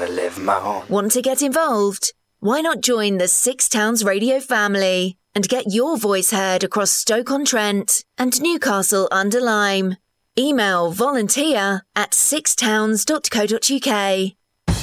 gotta live my own. Want to get involved? Why not join the Six Towns Radio family and get your voice heard across Stoke-on-Trent and Newcastle-under-Lyme? Email volunteer@sixtowns.co.uk.